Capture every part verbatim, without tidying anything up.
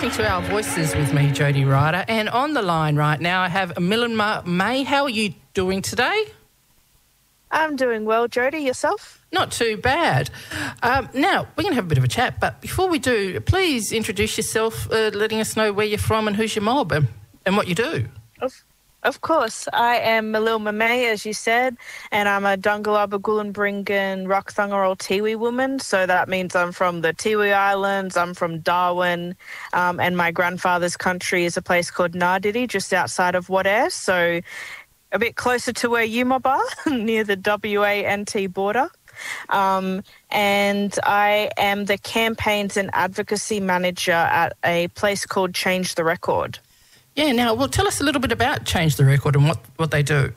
listening to Our Voices with me, Jody Ryder, and on the line right now I have Millen May. How are you doing today? I'm doing well, Jody. Yourself? Not too bad. Um, now, we're going to have a bit of a chat, but before we do, please introduce yourself, uh, letting us know where you're from and who's your mob and, and what you do. Of, of course. I am Malil Mamay, as you said, and I'm a Dungalaba Gullenbringen Rockthungerol Tiwi woman. So that means I'm from the Tiwi Islands, I'm from Darwin, um, and my grandfather's country is a place called Ngardiri, just outside of Wadair. So a bit closer to where you mob are, near the W A N T border. Um, and I am the campaigns and advocacy manager at a place called Change the Record. Yeah, now, well, tell us a little bit about Change the Record and what, what they do.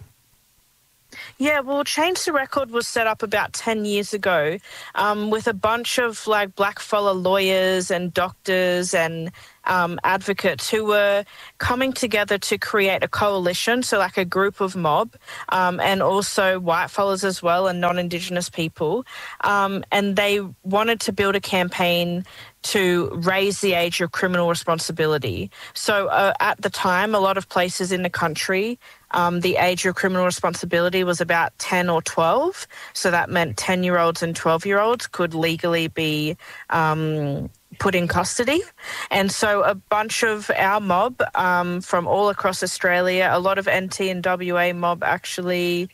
Yeah, well, Change the Record was set up about ten years ago um, with a bunch of like blackfella lawyers and doctors and um, advocates who were coming together to create a coalition, so like a group of mob, um, and also white fellas as well and non-Indigenous people. Um, and they wanted to build a campaign to raise the age of criminal responsibility. So uh, at the time, a lot of places in the country, um, the age of criminal responsibility was about ten or twelve. So that meant ten-year-olds and twelve-year-olds could legally be um, put in custody. And so a bunch of our mob um, from all across Australia, a lot of N T and W A mob actually,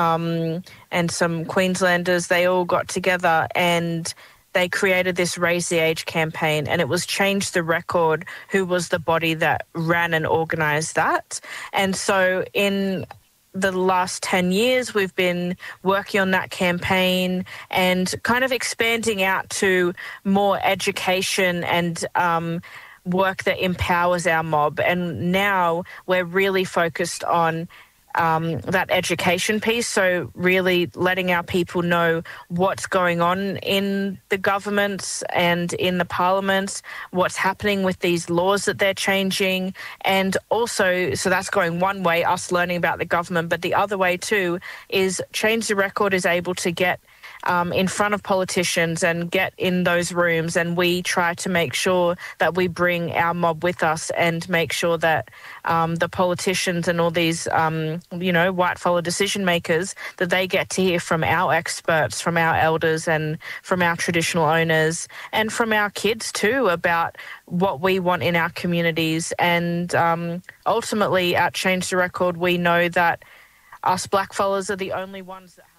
um, and some Queenslanders, they all got together and they created this Raise the Age campaign, and it was Change the Record who was the body that ran and organised that. And so in the last ten years, we've been working on that campaign and kind of expanding out to more education and um, work that empowers our mob. And now we're really focused on Um, that education piece, so really letting our people know what's going on in the governments and in the parliaments, what's happening with these laws that they're changing, and also, so that's going one way, us learning about the government, but the other way too is Change the Record is able to get Um, in front of politicians and get in those rooms, and we try to make sure that we bring our mob with us and make sure that um, the politicians and all these, um, you know, white fella decision makers, that they get to hear from our experts, from our elders and from our traditional owners and from our kids too about what we want in our communities. And um, ultimately at Change the Record, we know that us blackfellas are the only ones that